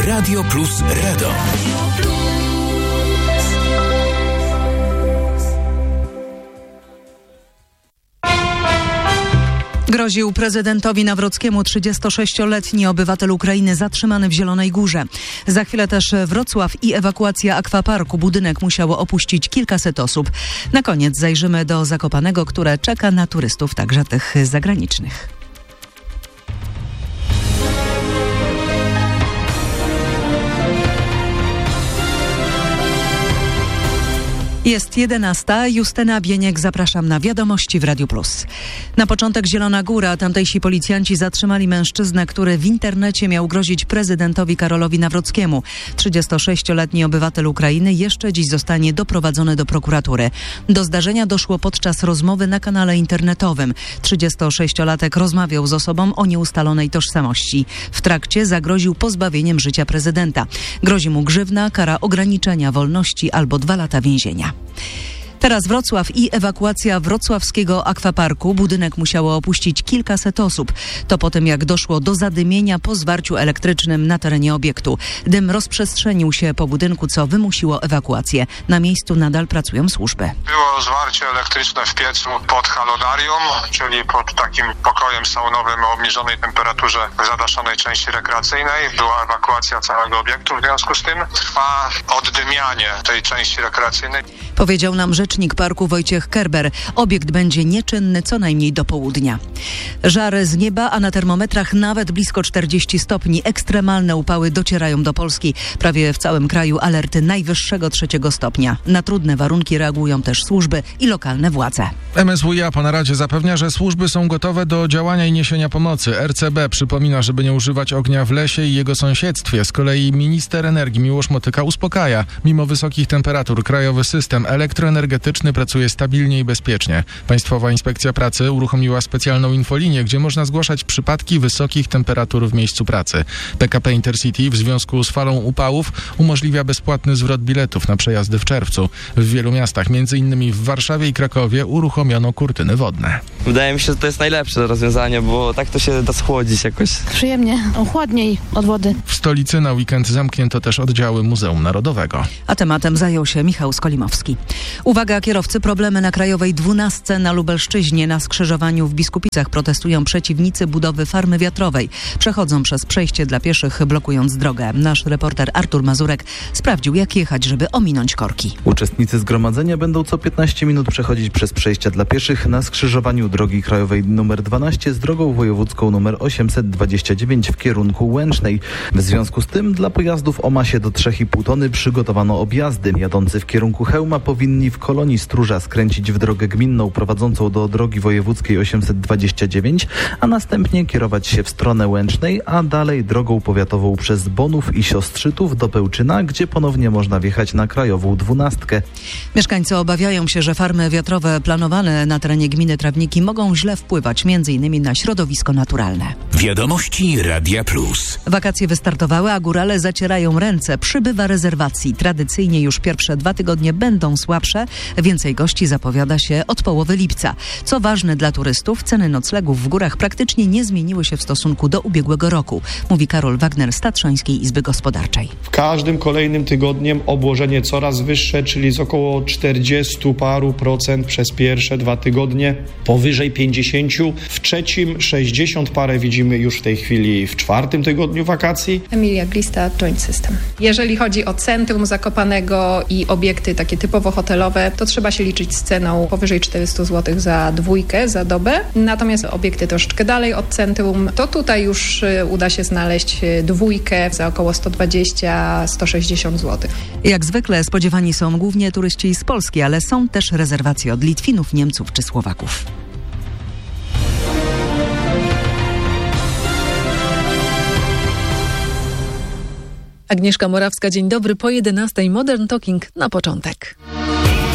Radio Plus Radom. Groził prezydentowi Nawrockiemu 36-letni obywatel Ukrainy zatrzymany w Zielonej Górze. Za chwilę też Wrocław i ewakuacja akwaparku. Budynek musiało opuścić kilkaset osób. Na koniec zajrzymy do Zakopanego, które czeka na turystów, także tych zagranicznych. Jest 11. Justyna Bieniek, zapraszam na Wiadomości w Radiu Plus. Na początek Zielona Góra. Tamtejsi policjanci zatrzymali mężczyznę, który w internecie miał grozić prezydentowi Karolowi Nawrockiemu. 36-letni obywatel Ukrainy jeszcze dziś zostanie doprowadzony do prokuratury. Do zdarzenia doszło podczas rozmowy na kanale internetowym. 36-latek rozmawiał z osobą o nieustalonej tożsamości. W trakcie zagroził pozbawieniem życia prezydenta. Grozi mu grzywna, kara ograniczenia wolności albo 2 lata więzienia. Teraz Wrocław i ewakuacja wrocławskiego akwaparku. Budynek musiało opuścić kilkaset osób. To po tym, jak doszło do zadymienia po zwarciu elektrycznym na terenie obiektu. Dym rozprzestrzenił się po budynku, co wymusiło ewakuację. Na miejscu nadal pracują służby. Było zwarcie elektryczne w piecu pod halonarium, czyli pod takim pokojem saunowym o obniżonej temperaturze w zadaszonej części rekreacyjnej. Była ewakuacja całego obiektu. W związku z tym trwa oddymianie tej części rekreacyjnej. Powiedział nam rzecznik parku Wojciech Kerber. Obiekt będzie nieczynny co najmniej do południa. Żary z nieba, a na termometrach nawet blisko 40 stopni. Ekstremalne upały docierają do Polski. Prawie w całym kraju alerty najwyższego 3 stopnia. Na trudne warunki reagują też służby i lokalne władze. MSWiA po naradzie zapewnia, że służby są gotowe do działania i niesienia pomocy. RCB przypomina, żeby nie używać ognia w lesie i jego sąsiedztwie. Z kolei minister energii Miłosz Motyka uspokaja. Mimo wysokich temperatur krajowy system elektroenergetyczny pracuje stabilnie i bezpiecznie. Państwowa Inspekcja Pracy uruchomiła specjalną infolinię, gdzie można zgłaszać przypadki wysokich temperatur w miejscu pracy. PKP Intercity w związku z falą upałów umożliwia bezpłatny zwrot biletów na przejazdy w czerwcu. W wielu miastach, m.in. w Warszawie i Krakowie, uruchomiono kurtyny wodne. Wydaje mi się, że to jest najlepsze rozwiązanie, bo tak to się da schłodzić jakoś. Przyjemnie, chłodniej od wody. W stolicy na weekend zamknięto też oddziały Muzeum Narodowego. A tematem zajął się Michał Skolimowski. Uwaga kierowcy, problemy na Krajowej 12 na Lubelszczyźnie. Na skrzyżowaniu w Biskupicach protestują przeciwnicy budowy farmy wiatrowej. Przechodzą przez przejście dla pieszych, blokując drogę. Nasz reporter Artur Mazurek sprawdził, jak jechać, żeby ominąć korki. Uczestnicy zgromadzenia będą co 15 minut przechodzić przez przejścia dla pieszych na skrzyżowaniu drogi krajowej nr 12 z drogą wojewódzką nr 829 w kierunku Łęcznej. W związku z tym dla pojazdów o masie do 3,5 tony przygotowano objazdy. Jadący w kierunku Chełma powinni w kolonii Stróża skręcić w drogę gminną prowadzącą do drogi wojewódzkiej 829, a następnie kierować się w stronę Łęcznej, a dalej drogą powiatową przez Bonów i Siostrzytów do Pełczyna, gdzie ponownie można wjechać na krajową 12. Mieszkańcy obawiają się, że farmy wiatrowe planowane na terenie gminy Trawniki mogą źle wpływać m.in. na środowisko naturalne. Wiadomości Radia Plus. Wakacje wystartowały, a górale zacierają ręce. Przybywa rezerwacji. Tradycyjnie już pierwsze 2 tygodnie będą słabsze. Więcej gości zapowiada się od połowy lipca. Co ważne dla turystów, ceny noclegów w górach praktycznie nie zmieniły się w stosunku do ubiegłego roku, mówi Karol Wagner z Tatrzańskiej Izby Gospodarczej. W każdym kolejnym tygodniem obłożenie coraz wyższe, czyli z około 40 paru procent przez pierwsze 2 tygodnie, powyżej 50, w trzecim 60 parę widzimy już w tej chwili w 4. tygodniu wakacji. Emilia Glista, Joint System. Jeżeli chodzi o centrum Zakopanego i obiekty takie typowo hotelowe, to trzeba się liczyć z ceną powyżej 400 zł za 2 za dobę. Natomiast obiekty troszeczkę dalej od centrum, to tutaj już uda się znaleźć 2 za około 120-160 zł. Jak zwykle spodziewani są głównie turyści z Polski, ale są też rezerwacje od Litwinów, Niemców czy Słowaków. Agnieszka Morawska, dzień dobry. Po 11:00 Modern Talking na początek.